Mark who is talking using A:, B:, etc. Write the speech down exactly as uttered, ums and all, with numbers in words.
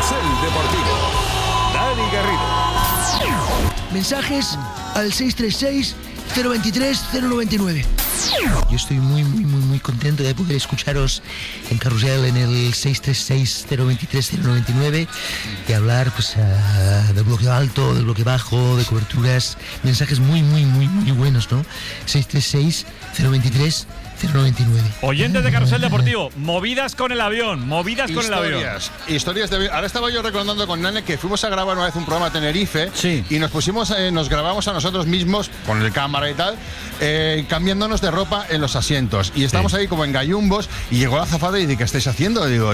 A: Carrusel Deportivo. Dani Garrido.
B: Mensajes al seis tres seis, cero dos tres, cero nueve nueve. Yo estoy muy, muy, muy, muy contento de poder escucharos en Carrusel en el seis tres seis, cero dos tres, cero nueve nueve y hablar pues uh, del bloque alto, del bloque bajo, de coberturas, mensajes muy, muy, muy, muy buenos, ¿no? seis tres seis, cero dos tres, cero nueve nueve.
C: Oyentes de Carrusel Deportivo, movidas con el avión, movidas con
D: historias,
C: el avión.
D: Historias de avión. Ahora estaba yo recordando con Nane que fuimos a grabar una vez un programa a Tenerife,
C: sí,
D: y nos pusimos, eh, nos grabamos a nosotros mismos con el cámara y tal, eh, cambiándonos de ropa en los asientos. Y estábamos sí. ahí como en gallumbos y llegó la azafata y dice, ¿qué estáis haciendo? Y digo,